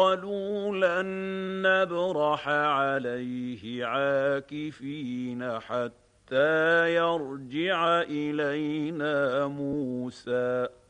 قالوا لن نبرح عليه عاكفين حتى يرجع إلينا موسى.